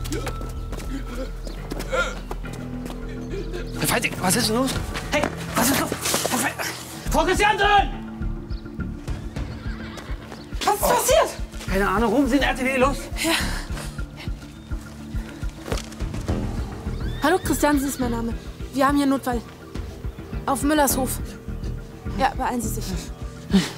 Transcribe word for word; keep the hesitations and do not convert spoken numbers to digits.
Herr Feitig, was ist denn los? Hey, was ist los? Herr Feitig! Frau Christiansen! Was ist oh. passiert? Keine Ahnung, rufen Sie den R T W, los! Ja. Hallo, Christiansen ist mein Name. Wir haben hier einen Notfall. Auf Müllers Hof. Ja, beeilen Sie sich.